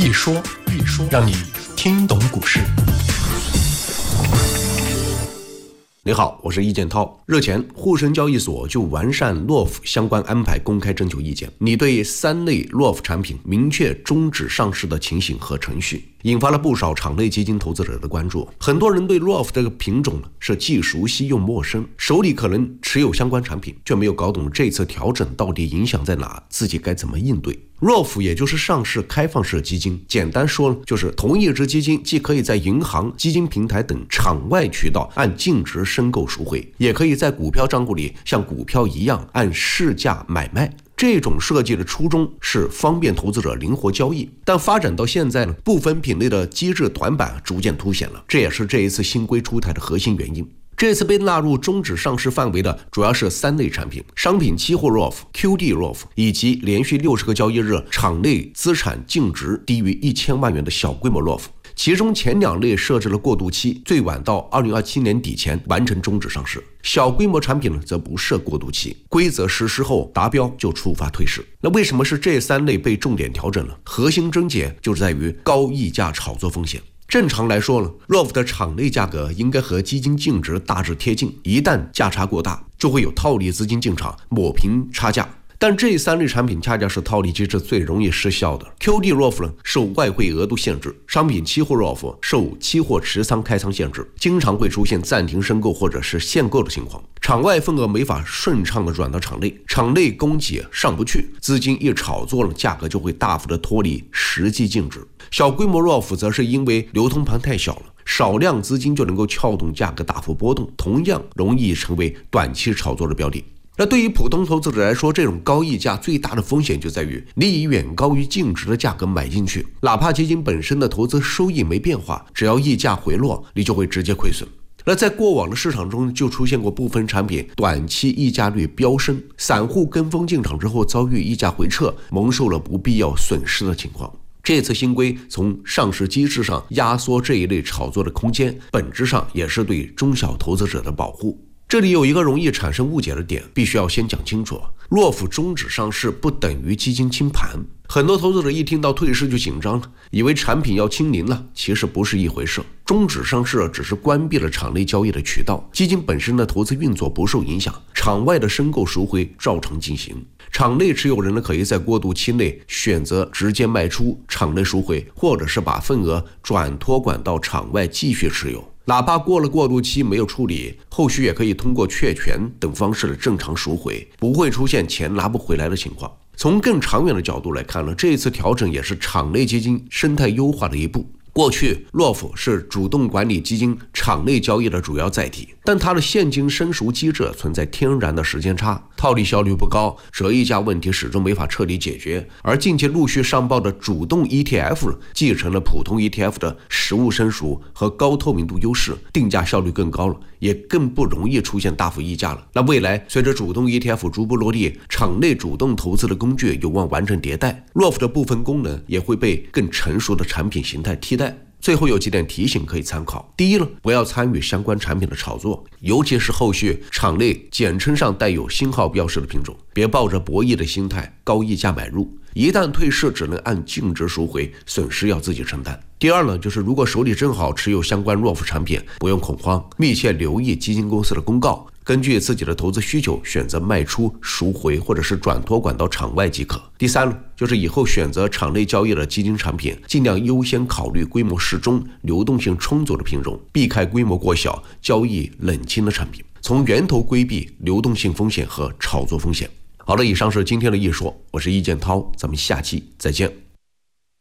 一说，让你听懂股市。你好，我是易建涛。日前，沪深交易所就完善 ROF 相关安排公开征求意见，拟对3类 ROF 产品明确终止上市的情形和程序，引发了不少场内基金投资者的关注。很多人对 ROF 这个品种是既熟悉又陌生，手里可能持有相关产品，却没有搞懂这次调整到底影响在哪，自己该怎么应对。ROF 也就是上市开放式基金，简单说就是同一只基金既可以在银行、基金平台等场外渠道按净值申购赎回，也可以在股票账户里像股票一样按市价买卖。这种设计的初衷是方便投资者灵活交易，但发展到现在呢，部分品类的机制短板逐渐凸显了，这也是这一次新规出台的核心原因。这次被纳入终止上市范围的主要是3类产品：商品期货 ROF、QD ROF 以及连续60个交易日场内资产净值低于1000万元的小规模 ROF。其中前2类设置了过渡期，最晚到2027年底前完成终止上市。小规模产品呢，则不设过渡期，规则实施后达标就触发退市。那为什么是这3类被重点调整了？核心症结就是在于高溢价炒作风险。正常来说呢 ，ROF 的场内价格应该和基金净值大致贴近，一旦价差过大，就会有套利资金进场抹平差价。但这3类产品恰恰是套利机制最容易失效的。QD ROF 呢受外汇额度限制，商品期货 ROF 受期货持仓开仓限制，经常会出现暂停申购或者是限购的情况，场外份额没法顺畅的转到场内，场内供给上不去，资金一炒作了，价格就会大幅的脱离实际净值。小规模 ROF 则是因为流通盘太小了，少量资金就能够撬动价格大幅波动，同样容易成为短期炒作的标的。那对于普通投资者来说，这种高溢价最大的风险就在于你以远高于净值的价格买进去，哪怕基金本身的投资收益没变化，只要溢价回落，你就会直接亏损。那在过往的市场中就出现过部分产品短期溢价率飙升，散户跟风进场之后遭遇溢价回撤，蒙受了不必要损失的情况。这次新规从上市机制上压缩这一类炒作的空间，本质上也是对中小投资者的保护。这里有一个容易产生误解的点，必须要先讲清楚。ROF 终止上市不等于基金清盘，很多投资者一听到退市就紧张了，以为产品要清零了，其实不是一回事。终止上市只是关闭了场内交易的渠道，基金本身的投资运作不受影响，场外的申购赎回照常进行。场内持有人呢，可以在过渡期内选择直接卖出场内赎回，或者是把份额转托管到场外继续持有。哪怕过了过渡期没有处理，后续也可以通过确权等方式的正常赎回，不会出现钱拿不回来的情况。从更长远的角度来看呢，这一次调整也是场内基金生态优化的一步。过去 ROF 是主动管理基金场内交易的主要载体，但它的现金申赎机制存在天然的时间差，套利效率不高，折溢价问题始终没法彻底解决。而近期陆续上报的主动 ETF 继承了普通 ETF 的实物申赎和高透明度优势，定价效率更高了，也更不容易出现大幅溢价了。那未来随着主动 ETF 逐步落地，场内主动投资的工具有望完成迭代， ROF 的部分功能也会被更成熟的产品形态替代。最后有几点提醒可以参考。第一呢，不要参与相关产品的炒作，尤其是后续场内简称上带有星号标识的品种，别抱着博弈的心态高溢价买入，一旦退市只能按净值赎回，损失要自己承担。第二呢，就是如果手里正好持有相关 ROF 产品，不用恐慌，密切留意基金公司的公告，根据自己的投资需求选择卖出、赎回或者是转托管到场外即可。第三呢，就是以后选择场内交易的基金产品，尽量优先考虑规模适中、流动性充足的品种，避开规模过小、交易冷清的产品，从源头规避流动性风险和炒作风险。好了，以上是今天的一说，我是易建涛，咱们下期再见。